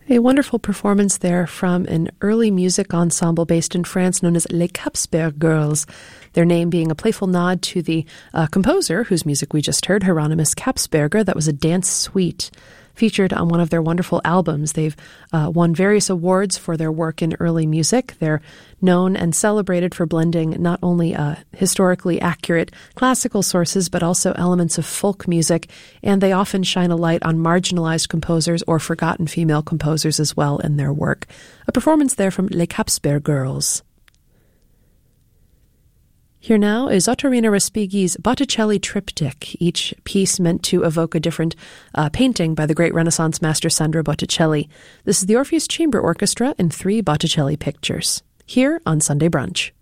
A wonderful performance there from an early music ensemble based in France known as Les Capsberg Girls, their name being a playful nod to the composer whose music we just heard, Hieronymus Capsberger. That was a dance suite featured on one of their wonderful albums. They've won various awards for their work in early music. They're known and celebrated for blending not only historically accurate classical sources, but also elements of folk music, and they often shine a light on marginalized composers or forgotten female composers as well in their work. A performance there from Les Capsberg Girls. Here now is Ottorino Respighi's Botticelli Triptych, each piece meant to evoke a different painting by the great Renaissance master Sandro Botticelli. This is the Orpheus Chamber Orchestra in 3 Botticelli pictures, here on Sunday Brunch.